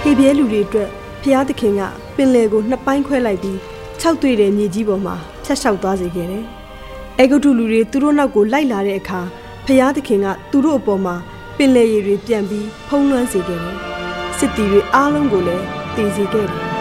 ဟေဘဲလူတွေအတွက်ဖျားသခင်ကပင်လယ်ကိုနှစ်ပိုင်းခွဲလိုက်ပြီး၆တွေ့တဲ့မြေကြီးပေါ်မှာဖြတ်လျှောက်သွားစေခဲ့တယ်။အေဂုတ္တုလူတွေသူတို့နောက်ကိုလိုက်လာတဲ့အခါဖျားသခင်ကသူတို့အပေါ်မှာပင်လယ်ရေတွေပြန်ပြီးဖုံးလွှမ်းစေခဲ့တယ်။စစ်တီတွေအားလုံးကိုလည်းတည်စေခဲ့တယ်